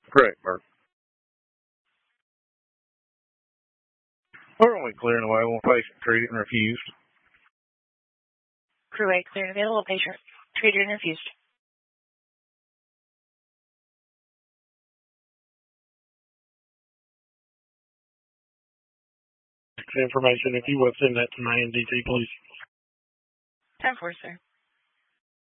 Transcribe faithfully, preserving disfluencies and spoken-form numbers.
Correct, Bert. We're only clearing away one patient treated and refused. Crew eight, clear and available. Patient treated and refused. Information, if you will send that to my N D T, please. ten four, sir.